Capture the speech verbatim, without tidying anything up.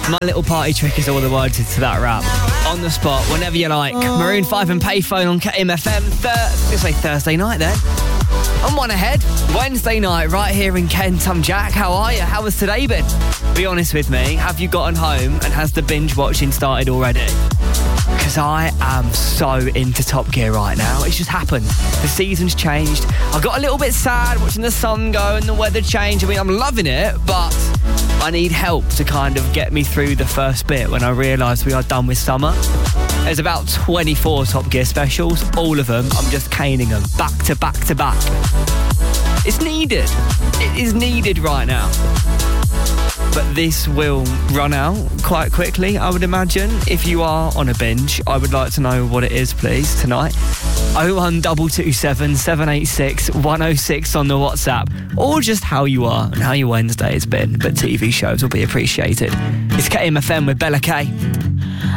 My little party trick is all the words into that rap. On the spot, whenever you like. Maroon five and Payphone on K M F M. Thur- let's say Thursday night then. I'm one ahead. Wednesday night, right here in Kent. I'm Jack. How are you? How has today been? Be honest with me. Have you gotten home and has the binge watching started already? Because I am so into Top Gear right now. It's just happened. The season's changed. I got a little bit sad watching the sun go and the weather change. I mean, I'm loving it, but I need help to kind of get me through the first bit when I realise we are done with summer. There's about twenty-four Top Gear specials. All of them, I'm just caning them back to back to back. It's needed. It is needed right now. But this will run out quite quickly, I would imagine. If you are on a binge, I would like to know what it is, please, tonight. oh one two two seven, seven eight six, one oh six on the WhatsApp. Or just how you are and how your Wednesday has been. But T V shows will be appreciated. It's K M F M with Bella K.